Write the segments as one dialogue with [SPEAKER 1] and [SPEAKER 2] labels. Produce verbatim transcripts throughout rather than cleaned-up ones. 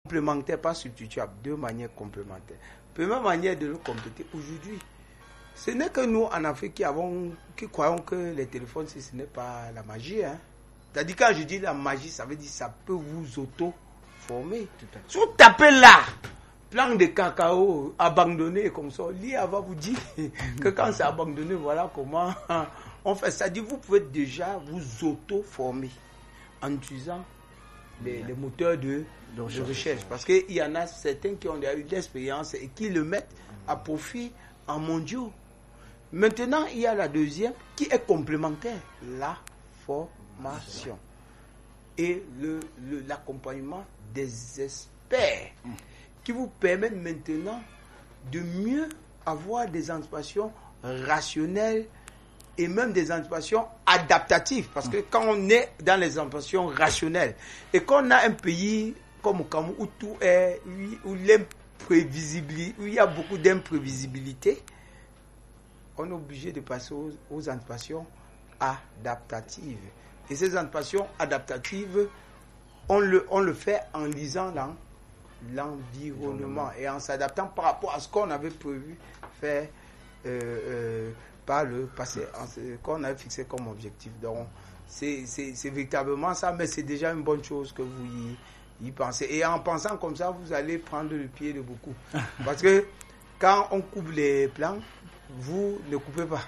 [SPEAKER 1] complémentaires, pas substituables, deux manières complémentaires. Première manière de le compléter aujourd'hui, ce n'est que nous en Afrique qui, avons, qui croyons que les téléphones, ce n'est pas la magie. Hein. C'est-à-dire quand je dis la magie, ça veut dire que ça peut vous auto-former. Si vous tapez là, plan de cacao abandonné comme ça, l'I A va vous dire que quand c'est abandonné, voilà comment on fait. C'est-à-dire que vous pouvez déjà vous auto-former en utilisant les, les moteurs de, de recherche. recherche. Parce qu'il y en a certains qui ont déjà eu de l'expérience et qui le mettent à profit en mondiaux. Maintenant, il y a la deuxième qui est complémentaire, la formation et le, le, l'accompagnement des experts mmh. qui vous permettent maintenant de mieux avoir des anticipations rationnelles et même des anticipations adaptatives. Parce que quand on est dans les anticipations rationnelles et qu'on a un pays comme au Cameroun où tout est, où l'imprévisibilité, où il y a beaucoup d'imprévisibilité, on est obligé de passer aux, aux anticipations adaptatives. Et ces anticipations adaptatives, on le, on le fait en lisant dans l'environnement et en s'adaptant par rapport à ce qu'on avait prévu faire euh, euh, par le passé, qu'on avait fixé comme objectif. Donc, c'est, c'est, c'est véritablement ça, mais c'est déjà une bonne chose que vous y, y pensez. Et en pensant comme ça, vous allez prendre le pied de beaucoup. Parce que quand on coupe les plans, vous ne coupez pas.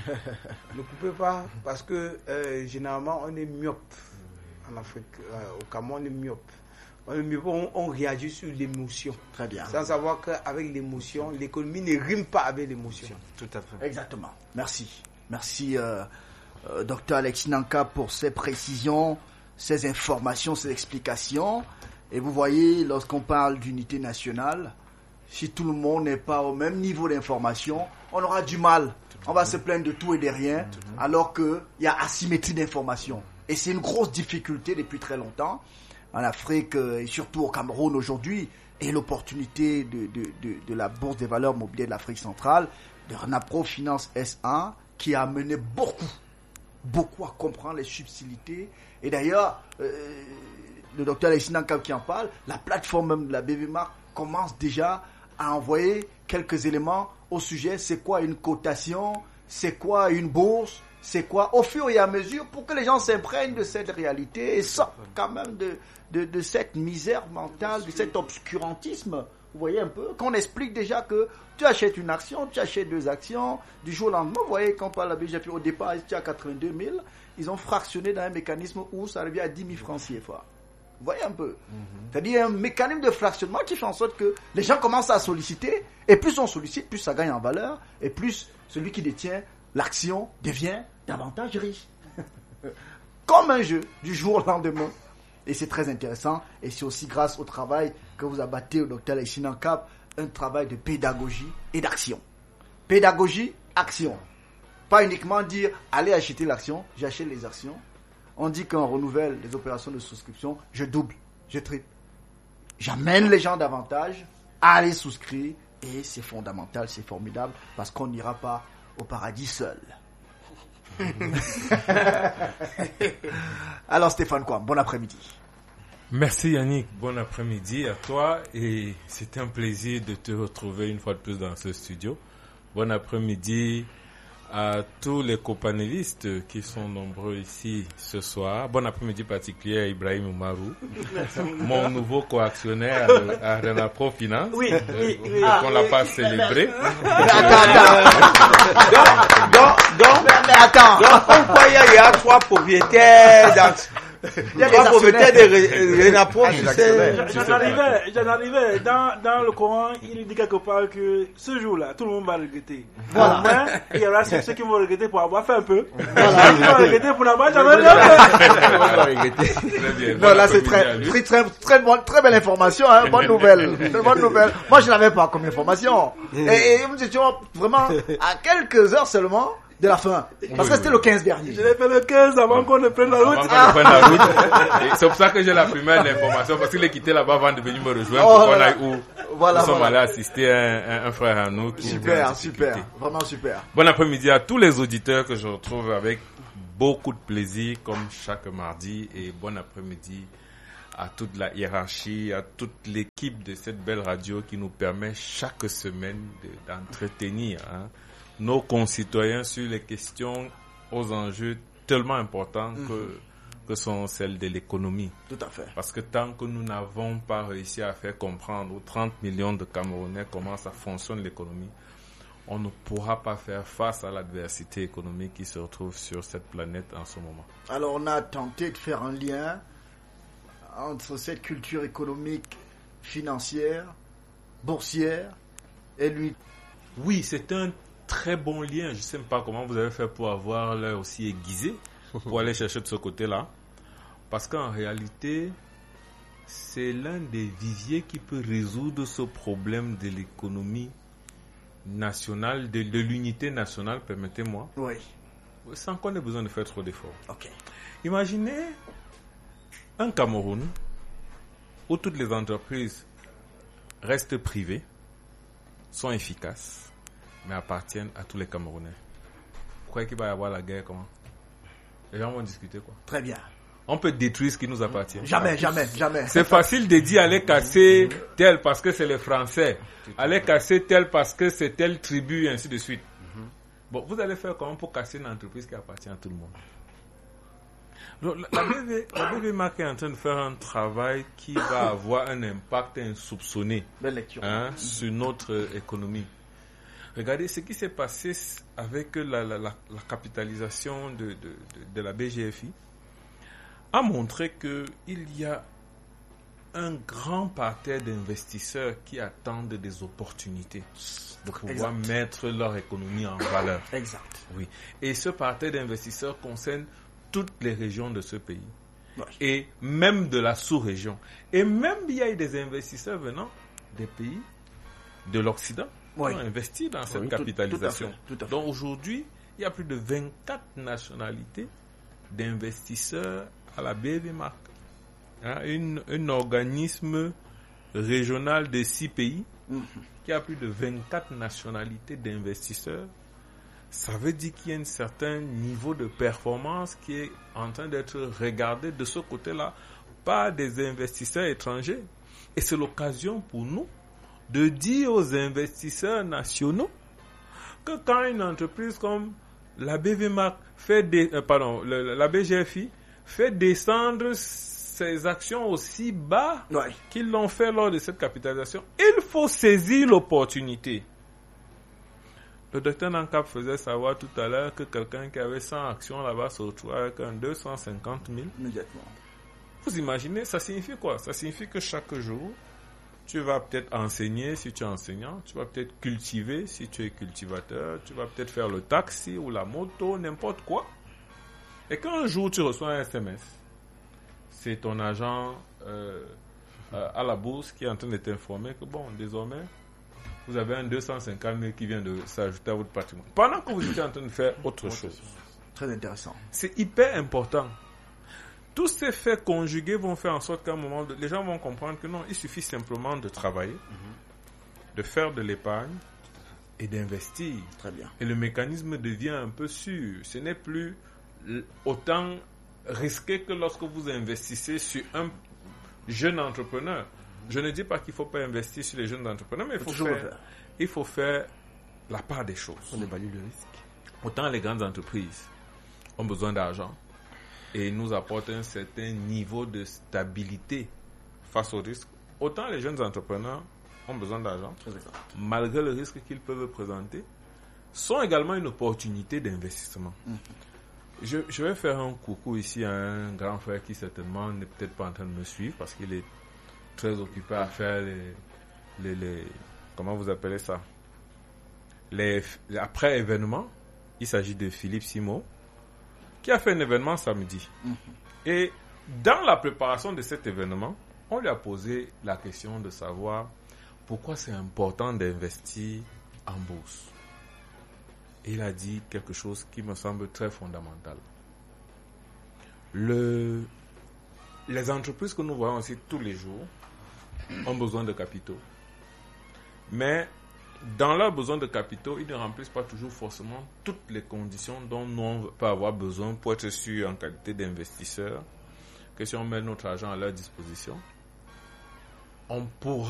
[SPEAKER 1] Ne coupez pas parce que euh, généralement on est myope en Afrique. Euh, au Cameroun, on est myope. On, est myope, on, on réagit sur l'émotion.
[SPEAKER 2] Très bien.
[SPEAKER 1] Sans savoir qu'avec l'émotion, l'économie ne rime pas avec l'émotion.
[SPEAKER 2] Tout à fait. Exactement. Merci. Merci, euh, euh, docteur Alexis Nanka, pour ces précisions, ces informations, ces explications. Et vous voyez, lorsqu'on parle d'unité nationale, si tout le monde n'est pas au même niveau d'information, on aura du mal. On va se plaindre de tout et de rien, alors qu'il y a asymétrie d'information. Et c'est une grosse difficulté depuis très longtemps. En Afrique, et surtout au Cameroun aujourd'hui, et l'opportunité de, de, de, de la Bourse des valeurs mobilières de l'Afrique centrale, de Renapro Finance S A, qui a amené beaucoup, beaucoup à comprendre les subtilités. Et d'ailleurs, euh, le docteur Alexis Nanka qui en parle, la plateforme même de la B V M A commence déjà à envoyer quelques éléments au sujet. C'est quoi une cotation? C'est quoi une bourse? C'est quoi? Au fur et à mesure, pour que les gens s'imprègnent de cette réalité et sortent quand même de, de, de cette misère mentale, de cet obscurantisme. Vous voyez un peu? Qu'on explique déjà que tu achètes une action, tu achètes deux actions, du jour au lendemain, vous voyez, quand on parle de la B G F, au départ, tu as quatre-vingt-deux mille, ils ont fractionné dans un mécanisme où ça revient à dix mille francs C F A. Vous voyez un peu. Mm-hmm. C'est-à-dire un mécanisme de fractionnement qui fait en sorte que les gens commencent à solliciter, et plus on sollicite, plus ça gagne en valeur, et plus celui qui détient l'action devient davantage riche. Comme un jeu, du jour au lendemain. Et c'est très intéressant, et c'est aussi grâce au travail que vous abattez au docteur Alexis Nanka, un travail de pédagogie et d'action. Pédagogie, action. Pas uniquement dire, allez acheter l'action, j'achète les actions. On dit qu'on renouvelle les opérations de souscription, je double, je triple. J'amène les gens davantage à aller souscrire et c'est fondamental, c'est formidable parce qu'on n'ira pas au paradis seul. Alors Stéphane Kouam, bon après-midi.
[SPEAKER 3] Merci Yannick, bon après-midi à toi et c'est un plaisir de te retrouver une fois de plus dans ce studio. Bon après-midi à tous les copanélistes qui sont nombreux ici ce soir. Bon après-midi particulier à Ibrahim Oumarou, mon nouveau coactionnaire à Renapro Finance.
[SPEAKER 4] Oui, oui, oui.
[SPEAKER 3] Ah, qu'on l'a oui, pas célébré.
[SPEAKER 1] Attends, attends. Donc, donc, attends. Donc, pourquoi il y a trois propriétaires dans...
[SPEAKER 2] Il y a des actionnaires
[SPEAKER 1] de Renapro.
[SPEAKER 4] J'en arrivais, j'en arrivais. Dans, dans le Coran, il dit quelque part que ce jour-là, tout le monde va regretter. Voilà. Au moins, il y aura ceux qui vont regretter pour avoir fait un peu. Voilà. Ceux qui vont regretter pour n'avoir jamais
[SPEAKER 2] fait. Non, là, c'est très, très, très, très, bonne, très belle information, hein. Bonne nouvelle. Bonne nouvelle. Moi, je l'avais pas comme information. Et, et nous étions vraiment à quelques heures seulement de la fin. Parce que c'était le quinze dernier.
[SPEAKER 4] Je l'ai fait le quinze avant qu'on ne prenne la route.
[SPEAKER 3] Avant qu'on ne prenne la route. Et c'est pour ça que j'ai la première information, parce qu'il est quitté là-bas avant de venir me rejoindre. Oh, pour qu'on aille où voilà, nous sommes voilà. allés assister un, un, un frère à nous. Qui
[SPEAKER 2] super, super. Vraiment super.
[SPEAKER 3] Bon après-midi à tous les auditeurs que je retrouve avec beaucoup de plaisir, comme chaque mardi. Et bon après-midi à toute la hiérarchie, à toute l'équipe de cette belle radio qui nous permet chaque semaine de, d'entretenir hein, nos concitoyens sur les questions aux enjeux tellement importants mmh. que, que sont celles de l'économie.
[SPEAKER 2] Tout à fait.
[SPEAKER 3] Parce que tant que nous n'avons pas réussi à faire comprendre aux trente millions de Camerounais comment ça fonctionne l'économie, on ne pourra pas faire face à l'adversité économique qui se retrouve sur cette planète en ce moment.
[SPEAKER 2] Alors on a tenté de faire un lien entre cette culture économique, financière, boursière et lui.
[SPEAKER 3] Oui, c'est un très bon lien. Je ne sais pas comment vous avez fait pour avoir l'œil aussi aiguisé pour aller chercher de ce côté-là. Parce qu'en réalité, c'est l'un des viviers qui peut résoudre ce problème de l'économie nationale, de, de l'unité nationale, permettez-moi.
[SPEAKER 2] Oui.
[SPEAKER 3] Sans qu'on ait besoin de faire trop d'efforts.
[SPEAKER 2] Ok.
[SPEAKER 3] Imaginez un Cameroun où toutes les entreprises restent privées, sont efficaces, mais appartiennent à tous les Camerounais. Vous croyez qu'il va y avoir la guerre comment? Les gens vont discuter quoi?
[SPEAKER 2] Très bien.
[SPEAKER 3] On peut détruire ce qui nous appartient.
[SPEAKER 2] Jamais, jamais, jamais.
[SPEAKER 3] C'est facile de dire aller casser tel parce que c'est les Français, aller casser tel parce que c'est telle tribu, et ainsi de suite. Bon, vous allez faire comment pour casser une entreprise qui appartient à tout le monde? Donc, la, B V, la B V Mac est en train de faire un travail qui va avoir un impact insoupçonné hein, sur notre économie. Regardez ce qui s'est passé avec la, la, la, la capitalisation de, de, de, de la B G F I a montré qu'il y a un grand parterre d'investisseurs qui attendent des opportunités de pouvoir exact. Mettre leur économie en valeur.
[SPEAKER 2] Exact.
[SPEAKER 3] Oui. Et ce parterre d'investisseurs concerne toutes les régions de ce pays.
[SPEAKER 2] Ouais.
[SPEAKER 3] Et même de la sous-région. Et même il y a des investisseurs venant des pays de l'Occident
[SPEAKER 2] ouais.
[SPEAKER 3] qui ont investi dans cette
[SPEAKER 2] oui,
[SPEAKER 3] capitalisation.
[SPEAKER 2] Tout, tout à fait, tout à fait.
[SPEAKER 3] Donc aujourd'hui, il y a plus de vingt-quatre nationalités d'investisseurs à la B V M A C. Hein, une, un organisme régional de six pays mm-hmm. qui a plus de vingt-quatre nationalités d'investisseurs. Ça veut dire qu'il y a un certain niveau de performance qui est en train d'être regardé de ce côté-là par des investisseurs étrangers. Et c'est l'occasion pour nous de dire aux investisseurs nationaux que quand une entreprise comme la B V M A C fait des, euh, pardon, le, la B G F I fait descendre ses actions aussi bas
[SPEAKER 2] ouais.
[SPEAKER 3] qu'ils l'ont fait lors de cette capitalisation, il faut saisir l'opportunité. Le docteur Nankap faisait savoir tout à l'heure que quelqu'un qui avait cent actions là-bas se retrouvait avec un deux cent cinquante mille.
[SPEAKER 2] Immédiatement.
[SPEAKER 3] Vous imaginez, ça signifie quoi? Ça signifie que chaque jour, tu vas peut-être enseigner si tu es enseignant, tu vas peut-être cultiver si tu es cultivateur, tu vas peut-être faire le taxi ou la moto, n'importe quoi. Et qu'un jour tu reçois un S M S, c'est ton agent euh, euh, à la bourse qui est en train de t'informer que bon, désormais, vous avez un deux cent cinquante mille qui vient de s'ajouter à votre patrimoine. Pendant que vous étiez en train de faire autre chose.
[SPEAKER 2] Très intéressant.
[SPEAKER 3] C'est hyper important. Tous ces faits conjugués vont faire en sorte qu'à un moment, les gens vont comprendre que non, il suffit simplement de travailler, mm-hmm. de faire de l'épargne et d'investir.
[SPEAKER 2] Très bien.
[SPEAKER 3] Et le mécanisme devient un peu sûr. Ce n'est plus autant risqué que lorsque vous investissez sur un jeune entrepreneur. Je ne dis pas qu'il ne faut pas investir sur les jeunes entrepreneurs, mais il faut, faire, faire. il faut faire la part des choses.
[SPEAKER 1] On évalue le risque.
[SPEAKER 3] Autant les grandes entreprises ont besoin d'argent et nous apportent un certain niveau de stabilité face au risque, autant les jeunes entrepreneurs ont besoin d'argent, malgré le risque qu'ils peuvent présenter, sont également une opportunité d'investissement. Mmh. Je, je vais faire un coucou ici à un grand frère qui certainement n'est peut-être pas en train de me suivre parce qu'il est très occupé à faire les, les, les comment vous appelez ça, les, les après événements. Il s'agit de Philippe Simon qui a fait un événement samedi. Mmh. Et dans la préparation de cet événement, on lui a posé la question de savoir pourquoi c'est important d'investir en bourse. Et il a dit quelque chose qui me semble très fondamental. Le, les entreprises que nous voyons aussi tous les jours ont besoin de capitaux. Mais dans leurs besoins de capitaux, ils ne remplissent pas toujours forcément toutes les conditions dont nous on peut avoir besoin pour être sûr en qualité d'investisseur que si on met notre argent à leur disposition, on pourra